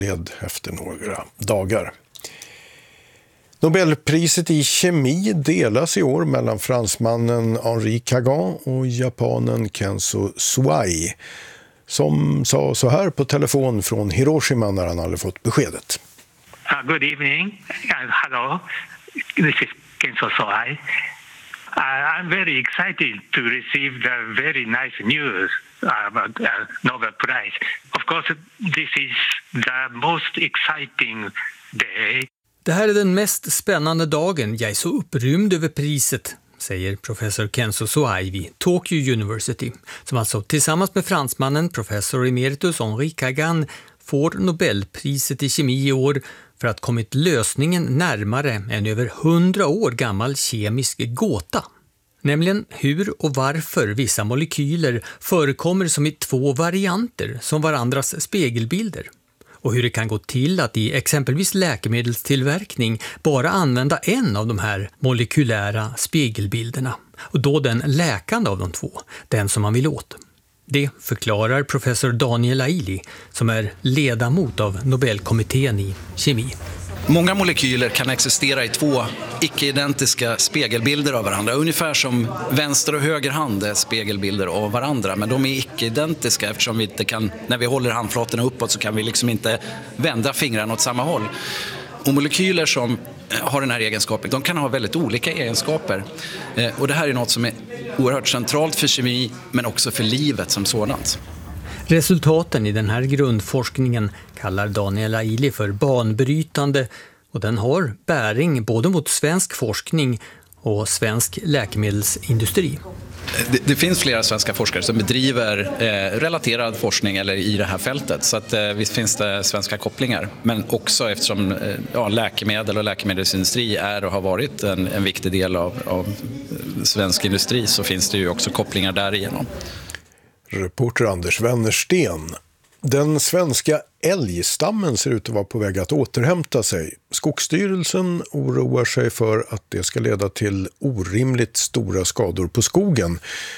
led efter några dagar. Nobelpriset i kemi delas i år mellan fransmannen Henri Kagan och japanen Kenzo Suai, som sa så här på telefon från Hiroshima när han hade fått beskedet. Good evening. Hello. This is Kenzo Suai. I'm very excited to receive the very nice news about Nobel Prize. Of course, this is the most exciting day. Det här är den mest spännande dagen. Jag är så upprymd över priset, säger professor Kenzo Suai vid Tokyo University, som alltså tillsammans med fransmannen professor emeritus Henri Kagan får Nobelpriset i kemi i år för att kommit lösningen närmare en över 100 år gammal kemisk gåta. Nämligen hur och varför vissa molekyler förekommer som i två varianter som varandras spegelbilder. Och hur det kan gå till att i exempelvis läkemedelstillverkning bara använda en av de här molekylära spegelbilderna. Och då den läkande av de två, den som man vill åt. Det förklarar professor Daniel Aili som är ledamot av Nobelkommittén i kemi. Många molekyler kan existera i två icke-identiska spegelbilder av varandra. Ungefär som vänster och höger hand är spegelbilder av varandra. Men de är icke-identiska eftersom vi inte kan, när vi håller handflatorna uppåt så kan vi liksom inte vända fingrarna åt samma håll. Och molekyler som har den här egenskapen, de kan ha väldigt olika egenskaper. Och det här är något som är oerhört centralt för kemi men också för livet som sådant. Resultaten i den här grundforskningen kallar Daniel Aili för banbrytande och den har bäring både mot svensk forskning och svensk läkemedelsindustri. Det finns flera svenska forskare som bedriver relaterad forskning eller i det här fältet, så att visst finns det svenska kopplingar. Men också eftersom läkemedel och läkemedelsindustri är och har varit en viktig del av svensk industri så finns det ju också kopplingar därigenom. Reporter Anders Wennersten. Den svenska älgstammen ser ut att vara på väg att återhämta sig. Skogsstyrelsen oroar sig för att det ska leda till orimligt stora skador på skogen.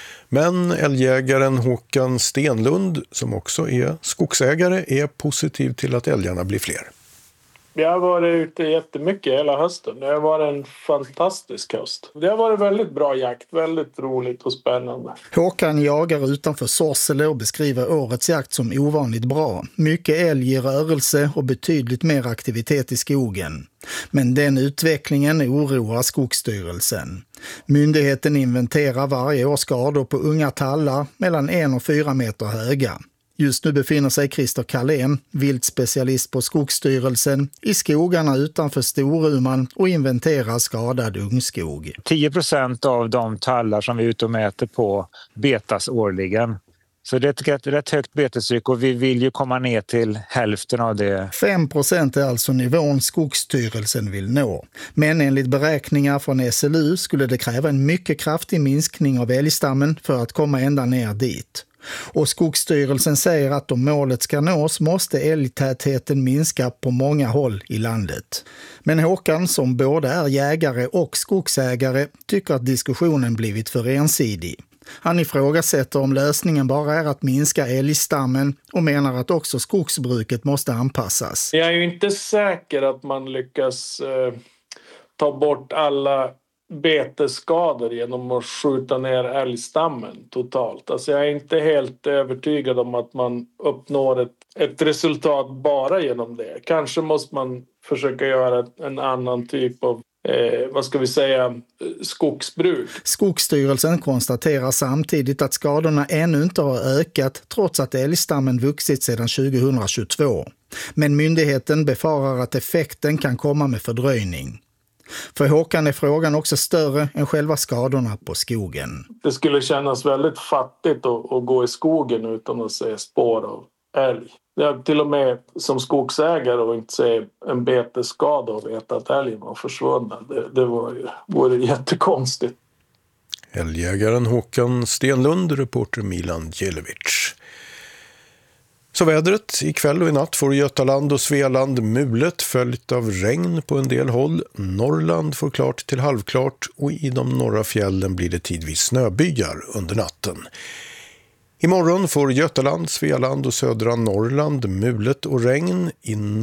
Men älgjägaren Håkan Stenlund, som också är skogsägare, är positiv till att älgarna blir fler. Jag har varit ute jättemycket hela hösten. Det har varit en fantastisk höst. Det har varit väldigt bra jakt, väldigt roligt och spännande. Håkan jagar utanför Sorsele och beskriver årets jakt som ovanligt bra. Mycket älg i rörelse och betydligt mer aktivitet i skogen. Men den utvecklingen oroar Skogsstyrelsen. Myndigheten inventerar varje år skador på unga tallar mellan 1 och 4 meter höga. Just nu befinner sig Christer Karlén, viltspecialist på Skogsstyrelsen, i skogarna utanför Storuman och inventerar skadad ungskog. 10% av de tallar som vi är ute och mäter på betas årligen. Så det är ett rätt högt betestryck och vi vill ju komma ner till hälften av det. 5% är alltså nivån Skogsstyrelsen vill nå. Men enligt beräkningar från SLU skulle det kräva en mycket kraftig minskning av älgstammen för att komma ända ner dit. Och Skogsstyrelsen säger att om målet ska nås måste älgtätheten minska på många håll i landet. Men Håkan, som både är jägare och skogsägare, tycker att diskussionen blivit för ensidig. Han ifrågasätter om lösningen bara är att minska älgstammen och menar att också skogsbruket måste anpassas. Jag är ju inte säker att man lyckas ta bort alla betesskador genom att skjuta ner älgstammen totalt. Alltså jag är inte helt övertygad om att man uppnår ett resultat bara genom det. Kanske måste man försöka göra en annan typ av skogsbruk. Skogsstyrelsen konstaterar samtidigt att skadorna ännu inte har ökat trots att älgstammen vuxit sedan 2022. Men myndigheten befarar att effekten kan komma med fördröjning. För Håkan är frågan också större än själva skadorna på skogen. Det skulle kännas väldigt fattigt att gå i skogen utan att se spår av älg. Jag till och med som skogsägare och inte se en betesskada och veta att älgen var försvunnen. Det vore jättekonstigt. Älgjägaren Håkan Stenlund, reporter Milan Djelevic. Så vädret, ikväll och i natt får Götaland och Svealand mulet följt av regn på en del håll. Norrland får klart till halvklart och i de norra fjällen blir det tidvis snöbyar under natten. Imorgon får Götaland, Svealand och södra Norrland mulet och regn.